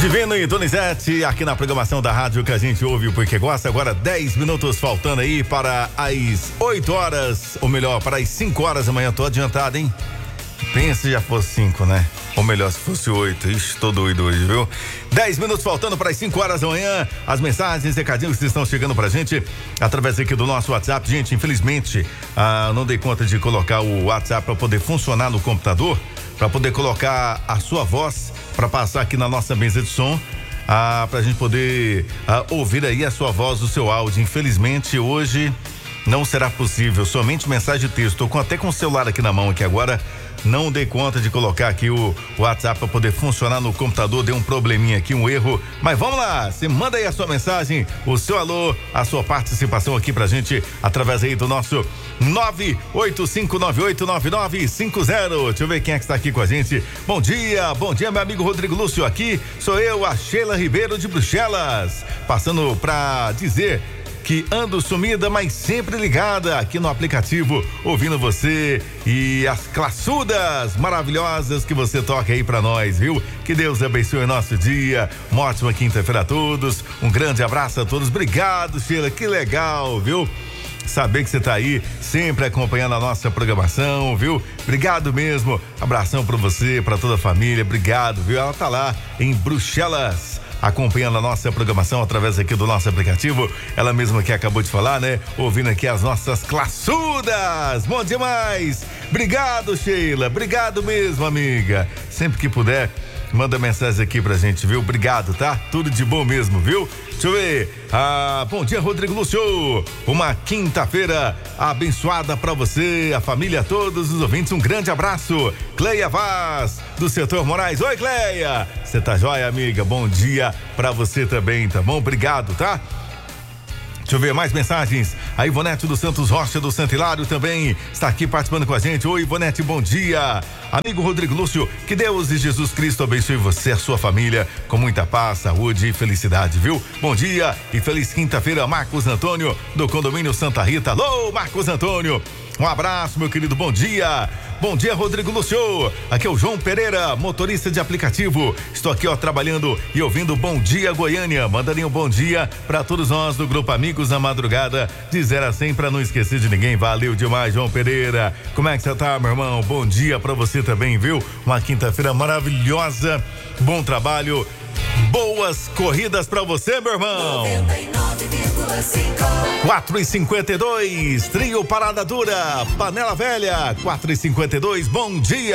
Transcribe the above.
Divino e Donizete, aqui na programação da rádio que a gente ouve porque gosta. Agora 10 minutos faltando aí para as 8 horas, ou melhor, para as 5 horas da manhã. Tô adiantado, hein? Pensa se já fosse 5, né? Ou melhor, se fosse 8. Ixi, tô doido hoje, viu? 10 minutos faltando para as 5 horas da manhã. As mensagens, recadinhos que estão chegando pra gente através aqui do nosso WhatsApp. Gente, infelizmente, não dei conta de colocar o WhatsApp para poder funcionar no computador, para poder colocar a sua voz para passar aqui na nossa mesa de som, pra gente poder ouvir aí a sua voz, o seu áudio. Infelizmente, hoje não será possível, somente mensagem de texto. Tô até com o celular aqui na mão aqui agora. Não dei conta de colocar aqui o WhatsApp para poder funcionar no computador, deu um probleminha aqui, um erro, mas vamos lá, você manda aí a sua mensagem, o seu alô, a sua participação aqui pra gente, através aí do nosso 985989950. Deixa eu ver quem é que está aqui com a gente. Bom dia, meu amigo Rodrigo Lúcio, aqui sou eu, a Sheila Ribeiro de Bruxelas, passando pra dizer que ando sumida, mas sempre ligada aqui no aplicativo, ouvindo você e as classudas maravilhosas que você toca aí pra nós, viu? Que Deus abençoe o nosso dia, uma ótima quinta-feira a todos, um grande abraço a todos, obrigado, Sheila, que legal, viu? Saber que você tá aí sempre acompanhando a nossa programação, viu? Obrigado mesmo, abração pra você, pra toda a família, obrigado, viu? Ela tá lá em Bruxelas, acompanhando a nossa programação através aqui do nosso aplicativo, ela mesma que acabou de falar, né? Ouvindo aqui as nossas classudas, bom demais, obrigado, Sheila, obrigado mesmo, amiga, sempre que puder, manda mensagem aqui pra gente, viu? Obrigado, tá? Tudo de bom mesmo, viu? Deixa eu ver. Bom dia, Rodrigo Lúcio. Uma quinta-feira abençoada pra você, a família, todos os ouvintes. Um grande abraço. Cleia Vaz, do setor Moraes. Oi, Cleia. Você tá jóia, amiga? Bom dia pra você também, tá bom? Obrigado, tá? Deixa eu ver mais mensagens. A Ivonete dos Santos Rocha do Santo Hilário também está aqui participando com a gente. Oi, Ivonete, bom dia. Amigo Rodrigo Lúcio, que Deus e Jesus Cristo abençoe você e a sua família com muita paz, saúde e felicidade, viu? Bom dia e feliz quinta-feira, Marcos Antônio, do condomínio Santa Rita. Alô, Marcos Antônio. Um abraço, meu querido, bom dia. Bom dia, Rodrigo Lúcio. Aqui é o João Pereira, motorista de aplicativo. Estou aqui, trabalhando e ouvindo Bom Dia Goiânia. Mandarem um bom dia para todos nós do Grupo Amigos na Madrugada, de 0 a 100, para não esquecer de ninguém. Valeu demais, João Pereira. Como é que você tá, meu irmão? Bom dia para você também, viu? Uma quinta-feira maravilhosa. Bom trabalho. Boas corridas pra você, meu irmão. 4h52, trio Parada Dura, Panela Velha, 4h52, bom dia.